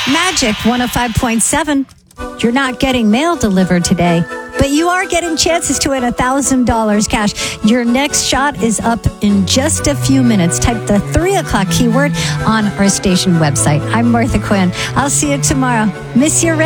Magic 105.7. You're not getting mail delivered today, but you are getting chances to win $1,000 cash. Your next shot is up in just a few minutes. Type the 3 o'clock keyword on our station website. I'm Martha Quinn. I'll see you tomorrow. Miss you.